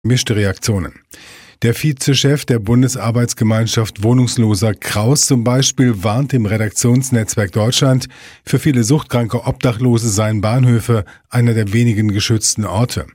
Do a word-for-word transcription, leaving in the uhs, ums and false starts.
Mischte Reaktionen. Der Vizechef der Bundesarbeitsgemeinschaft Wohnungsloser Kraus zum Beispiel warnt im Redaktionsnetzwerk Deutschland, für viele suchtkranke Obdachlose seien Bahnhöfe einer der wenigen geschützten Orte.